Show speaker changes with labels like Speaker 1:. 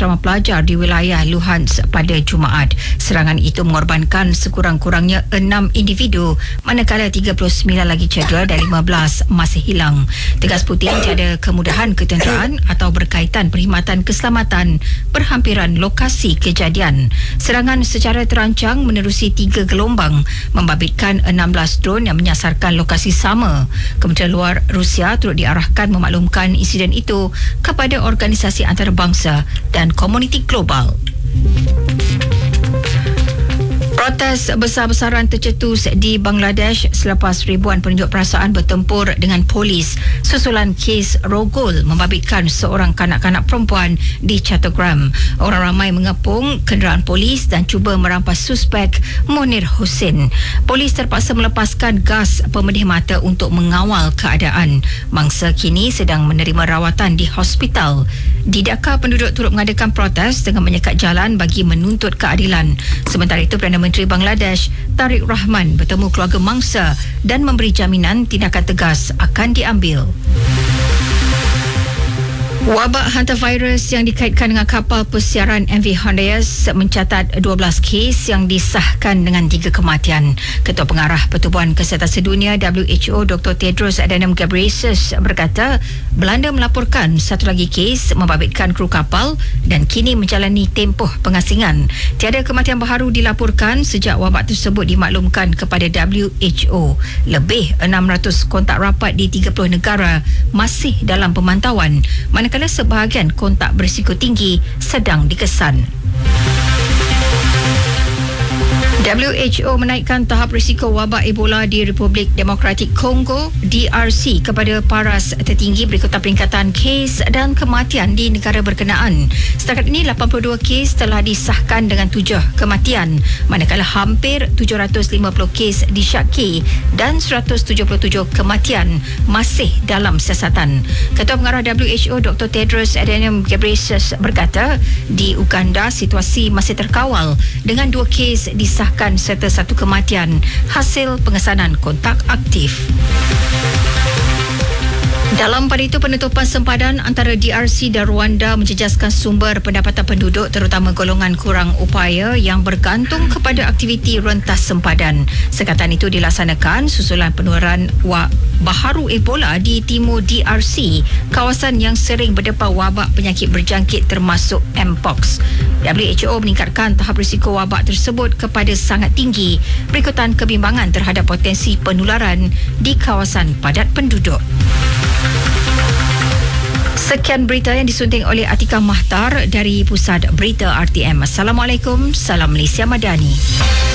Speaker 1: asrama pelajar di wilayah Luhansk pada Jumaat. Serangan itu mengorbankan sekurang-kurangnya 6 individu, manakala 39 lagi cedera dan 15 masih hilang. Tegas Putin tiada kemudahan ketenteraan atau berkaitan perkhidmatan keselamatan berhampiran lokasi kejadian. Serangan secara terancang menerusi 3 gelombang membabitkan 16 drone yang menyasarkan lokasi sama. Kementerian Luar Rusia turut diarahkan memaklumkan insiden itu kepada organisasi antarabangsa dan komuniti global. Protes besar-besaran tercetus di Bangladesh selepas ribuan penunjuk perasaan bertempur dengan polis susulan kes rogol membabitkan seorang kanak-kanak perempuan di Chattogram. Orang ramai mengepung kenderaan polis dan cuba merampas suspek Munir Hussein. Polis terpaksa melepaskan gas pemedih mata untuk mengawal keadaan. Mangsa kini sedang menerima rawatan di hospital. Di Dhaka, penduduk turut mengadakan protes dengan menyekat jalan bagi menuntut keadilan. Sementara itu, Perdana Menteri Bangladesh Tariq Rahman bertemu keluarga mangsa dan memberi jaminan tindakan tegas akan diambil. Wabak hantavirus yang dikaitkan dengan kapal pesiaran MV Hondias mencatat 12 kes yang disahkan dengan 3 kematian. Ketua Pengarah Pertubuhan Kesihatan Sedunia WHO Dr. Tedros Adhanom Ghebreyesus berkata Belanda melaporkan satu lagi kes membabitkan kru kapal dan kini menjalani tempoh pengasingan. Tiada kematian baharu dilaporkan sejak wabak tersebut dimaklumkan kepada WHO. Lebih 600 kontak rapat di 30 negara masih dalam pemantauan, manakala sebahagian kontak berisiko tinggi sedang dikesan. WHO menaikkan tahap risiko wabak Ebola di Republik Demokratik Kongo DRC kepada paras tertinggi berikutan peningkatan kes dan kematian di negara berkenaan. Setakat ini 82 kes telah disahkan dengan 7 kematian, manakala hampir 750 kes disyaki dan 177 kematian masih dalam siasatan. Ketua Pengarah WHO Dr. Tedros Adhanom Ghebreyesus berkata di Uganda situasi masih terkawal dengan 2 kes disahkan serta 1 kematian hasil pengesanan kontak aktif. Dalam pada itu, penutupan sempadan antara DRC dan Rwanda menjejaskan sumber pendapatan penduduk terutama golongan kurang upaya yang bergantung kepada aktiviti rentas sempadan. Sekatan itu dilaksanakan susulan penularan baharu Ebola di timur DRC, kawasan yang sering berdepan wabak penyakit berjangkit termasuk Mpox. WHO meningkatkan tahap risiko wabak tersebut kepada sangat tinggi berikutan kebimbangan terhadap potensi penularan di kawasan padat penduduk. Sekian berita yang disunting oleh Atika Mahtar dari Pusat Berita RTM. Assalamualaikum, salam Malaysia Madani.